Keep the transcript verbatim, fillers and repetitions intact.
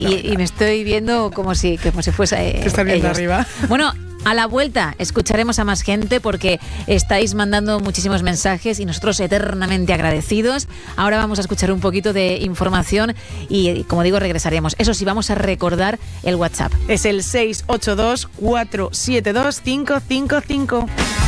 y, y me estoy viendo como si, como si fuese eh, Te estás viendo ellos. arriba. Bueno, a la vuelta escucharemos a más gente porque estáis mandando muchísimos mensajes y nosotros eternamente agradecidos. Ahora vamos a escuchar un poquito de información y, como digo, regresaremos. Eso sí, vamos a recordar el WhatsApp. Es el seis ocho dos, cuatro siete dos, cinco cinco cinco.